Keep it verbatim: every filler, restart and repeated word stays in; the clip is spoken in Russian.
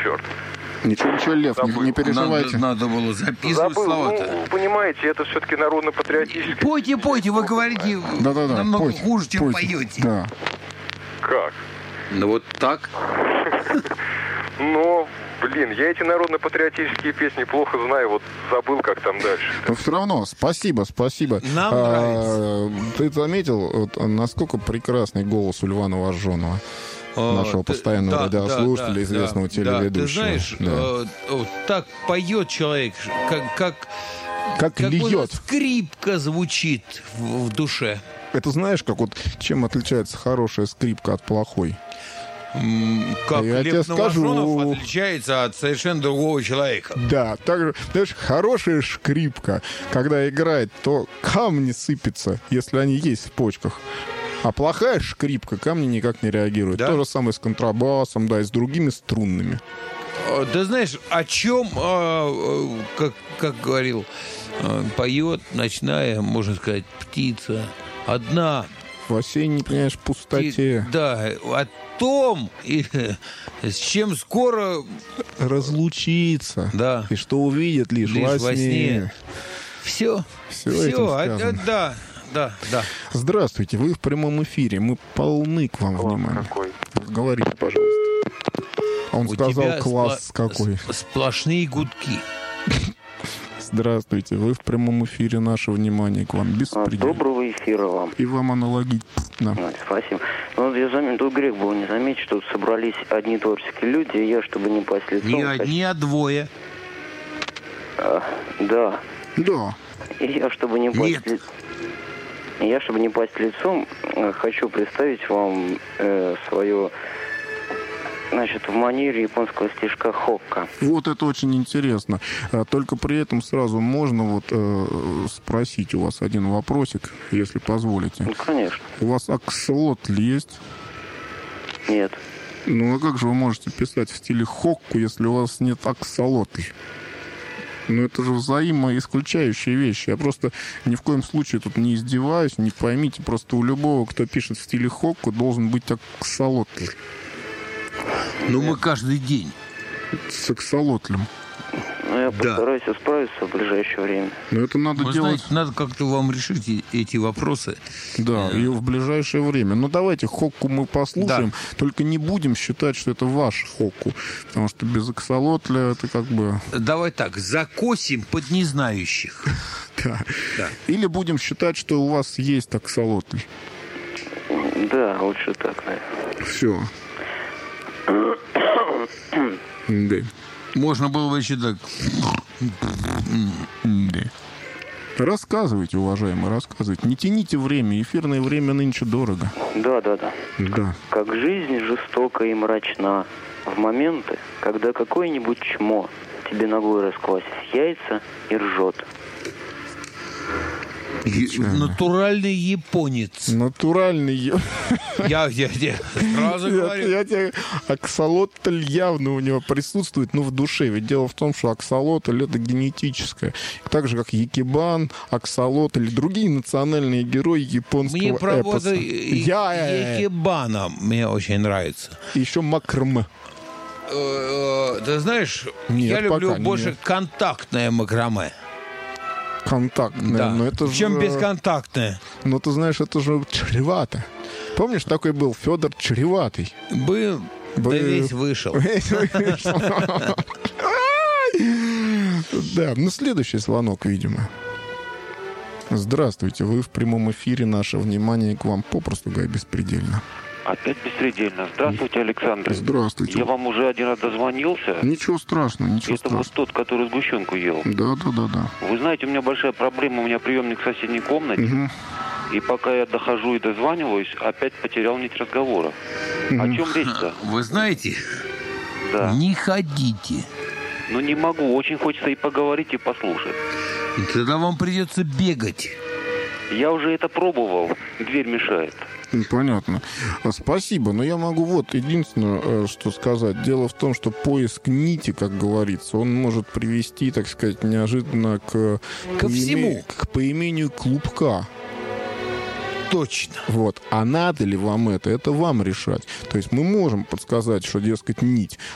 черт. Ничего, ничего, Лев, не, не переживайте. Надо, надо было записывать слова-то. Ну, вы понимаете, это все-таки народно-патриотическое. Пойте, пойте, вы говорите Да-да-да, намного пойте, хуже, чем пойте. поете. Да. Как? Ну вот так. Но, блин, я эти народно-патриотические песни плохо знаю, вот забыл, как там дальше. Но все равно, спасибо, спасибо. Нам а, ты заметил, вот, насколько прекрасный голос у Льва Новожжонова? Нашего ты, постоянного да, радиослушателя, да, известного да, телеведущего. Да. Ты знаешь, да. э, вот так поет человек, как, как, как, как льет. Скрипка звучит в, в душе. Это знаешь, как вот чем отличается хорошая скрипка от плохой? Как Я Лев тебе скажу. Новожонов отличается от совершенно другого человека. Да, также, знаешь, хорошая скрипка, когда играет, то камни сыпятся, если они есть в почках. А плохая скрипка, камни никак не реагируют. Да? То же самое с контрабасом, да, и с другими струнными. Ты знаешь, о чем, как, как говорил, поет ночная, можно сказать, птица, одна. В осенней, понимаешь, пустоте. И, да, о том, и, с чем скоро разлучиться. Да. И что увидит лишь, лишь во сне. Во сне. Все. Все, Все. А, а, да. Да, да. Здравствуйте, вы в прямом эфире. Мы полны к вам Класс внимания. какой. Говорите, пожалуйста. Он У сказал, класс спла- какой. Сплошные гудки. Здравствуйте, вы в прямом эфире. Наше внимание к вам. Беспредел. Доброго эфира вам. И вам аналогично. А, спасибо. Ну, я заметил, грех был не заметить, что тут собрались одни творческие люди, и я, чтобы не пасть лицом... Не одни, а двое. А, да. Да. И я, чтобы не пасть... Нет. Ли... Я, чтобы не пасть лицом, хочу представить вам э, свое... Значит, в манере японского стишка хокка. Вот это очень интересно. Только при этом сразу можно вот э, спросить у вас один вопросик, если позволите. Ну, конечно. У вас аксолотль есть? Нет. Ну, а как же вы можете писать в стиле хокку, если у вас нет аксолотль? Ну, это же взаимоисключающие вещи. Я просто ни в коем случае тут не издеваюсь, не поймите. Просто у любого, кто пишет в стиле хокку, должен быть аксолотль. Ну, мы каждый день. С аксолотлем. Ну, я Да. постараюсь справиться в ближайшее время. Но это надо Вы делать... знаете, надо как-то вам решить и- эти вопросы. Да, и в ближайшее время. Ну, давайте хокку мы послушаем, только не будем считать, что это ваш хокку, потому что без аксолотля это как бы... Давай так, закосим под незнающих. Да. Да. Или будем считать, что у вас есть аксолотль. Да, лучше так, наверное. Все. Да. Можно было бы еще так. Да. Рассказывайте, уважаемые, рассказывайте. Не тяните время, эфирное время нынче дорого. Да, да, да. Да. Как жизнь жестока и мрачна, в моменты, когда какое-нибудь чмо тебе ногой расквасит яйца и ржет. Е- Натуральный японец. Натуральный... я- Я, я, я сразу Я, говорю. я тебе... Аксолотль явно у него присутствует, ну, в душе. Ведь дело в том, что аксолотль — это генетическое. Так же, как якибан, аксолотль и другие национальные герои японского Мне эпоса. правда Я... Екибана мне очень нравится. Еще макрм. Э, э, Ты знаешь, Нет, я люблю пока больше нет. контактное макраме. Контактное. Да. Но это Чем же... бесконтактное. Ну, ты знаешь, это же чревато. Помнишь, такой был Федор Чреватый? Был, да Был. весь вышел. Да, ну следующий звонок, видимо. Здравствуйте, вы в прямом эфире. Наше внимание к вам, попросту говоря, беспредельно. Опять беспредельно. Здравствуйте, Александр. Здравствуйте. Я вам уже один раз дозвонился. Ничего страшного, ничего Это вот страшного. тот, который сгущенку ел. Да, да, да, да. Вы знаете, у меня большая проблема. У меня приемник в соседней комнате. Мгм. И пока я дохожу и дозваниваюсь, опять потерял нить разговора. О чем речь-то? Вы знаете, Да. не ходите. Ну не могу. Очень хочется и поговорить, и послушать. Тогда вам придется бегать. Я уже это пробовал. Дверь мешает. Ну, понятно. А, Спасибо, но я могу вот единственное, э, что сказать. Дело в том, что поиск нити, как говорится, он может привести, так сказать, неожиданно к... Ко поиме- всему. К поимению клубка. Точно. Вот. А надо ли вам это? Это вам решать. То есть мы можем подсказать, что, дескать, нить.